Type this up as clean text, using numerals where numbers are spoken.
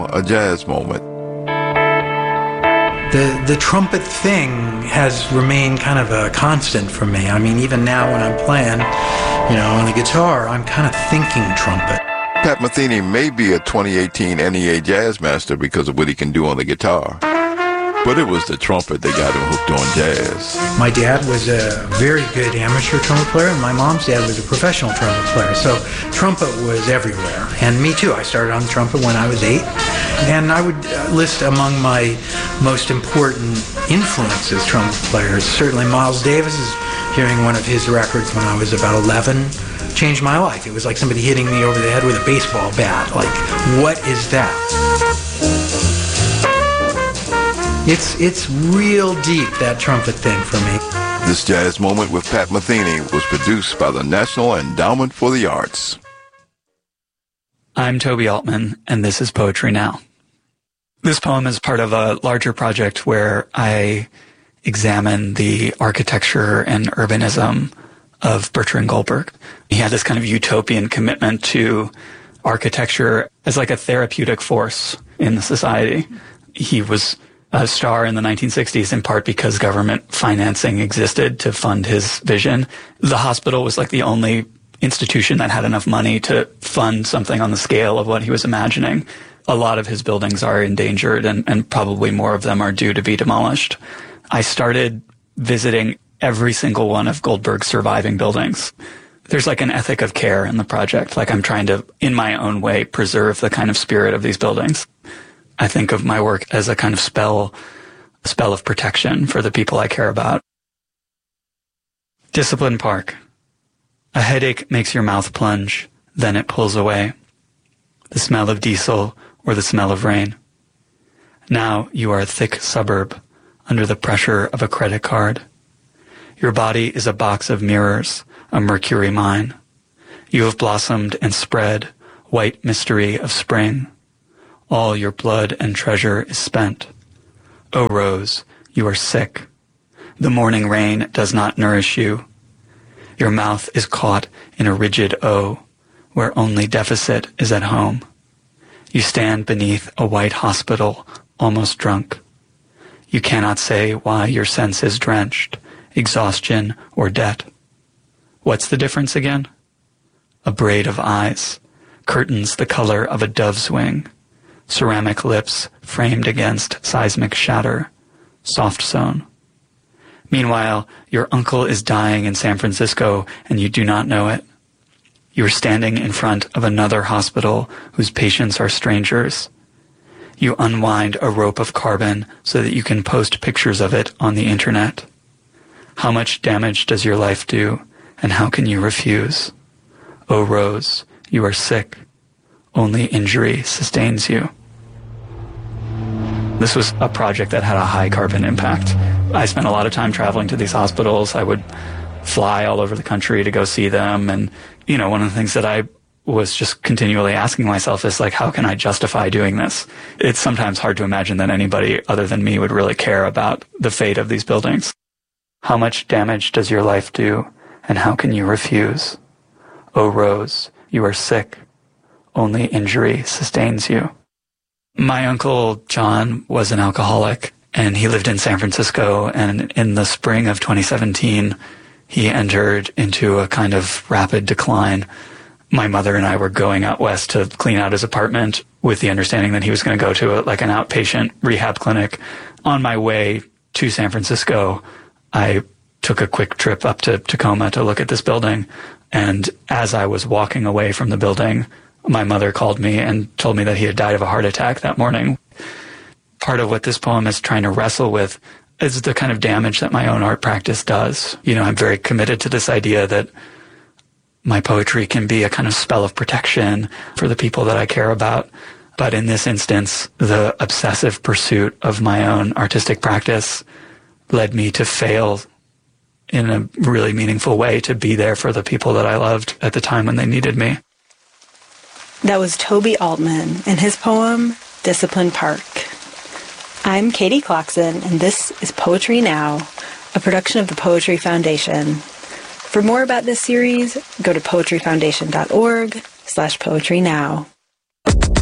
a jazz moment. The trumpet thing has remained kind of a constant for me. I mean, even now when I'm playing, on the guitar, I'm kind of thinking trumpet. Pat Metheny may be a 2018 NEA Jazz Master because of what he can do on the guitar. But it was the trumpet that got him hooked on jazz. My dad was a very good amateur trumpet player, and my mom's dad was a professional trumpet player. So trumpet was everywhere. And me too. I started on the trumpet when I was 8. And I would list among my most important influences trumpet players. Certainly Miles Davis, is hearing one of his records when I was about 11 changed my life. It was like somebody hitting me over the head with a baseball bat. Like, what is that? It's real deep, that trumpet thing for me. This jazz moment with Pat Metheny was produced by the National Endowment for the Arts. I'm Toby Altman, and this is Poetry Now. This poem is part of a larger project where I examine the architecture and urbanism of Bertrand Goldberg. He had this kind of utopian commitment to architecture as like a therapeutic force in the society. He was a star in the 1960s in part because government financing existed to fund his vision. The hospital was like the only institution that had enough money to fund something on the scale of what he was imagining. A lot of his buildings are endangered and probably more of them are due to be demolished. I started visiting every single one of Goldberg's surviving buildings. There's like an ethic of care in the project. Like I'm trying to, in my own way, preserve the kind of spirit of these buildings. I think of my work as a kind of spell of protection for the people I care about. Discipline Park. A headache makes your mouth plunge, then it pulls away. The smell of diesel or the smell of rain. Now you are a thick suburb under the pressure of a credit card. Your body is a box of mirrors, a mercury mine. You have blossomed and spread, white mystery of spring. All your blood and treasure is spent. O Rose, you are sick. The morning rain does not nourish you. Your mouth is caught in a rigid O, where only deficit is at home. You stand beneath a white hospital, almost drunk. You cannot say why your sense is drenched, exhaustion or debt. What's the difference again? A braid of eyes, curtains the color of a dove's wing, ceramic lips framed against seismic shatter, soft sewn. Meanwhile, your uncle is dying in San Francisco and you do not know it. You are standing in front of another hospital whose patients are strangers. You unwind a rope of carbon so that you can post pictures of it on the internet. How much damage does your life do, and how can you refuse? O Rose, you are sick. Only injury sustains you. This was a project that had a high carbon impact. I spent a lot of time traveling to these hospitals. I would fly all over the country to go see them. And, one of the things that I was just continually asking myself is like, how can I justify doing this? It's sometimes hard to imagine that anybody other than me would really care about the fate of these buildings. How much damage does your life do, and how can you refuse? O Rose, you are sick. Only injury sustains you. My uncle John was an alcoholic, and he lived in San Francisco, and in the spring of 2017, he entered into a kind of rapid decline. My mother and I were going out west to clean out his apartment with the understanding that he was going to go to an outpatient rehab clinic. On my way to San Francisco, I took a quick trip up to Tacoma to look at this building, and as I was walking away from the building, my mother called me and told me that he had died of a heart attack that morning. Part of what this poem is trying to wrestle with is the kind of damage that my own art practice does. I'm very committed to this idea that my poetry can be a kind of spell of protection for the people that I care about. But in this instance, the obsessive pursuit of my own artistic practice led me to fail in a really meaningful way to be there for the people that I loved at the time when they needed me. That was Toby Altman and his poem, Discipline Park. I'm Katie Clarkson, and this is Poetry Now, a production of the Poetry Foundation. For more about this series, go to poetryfoundation.org/poetrynow.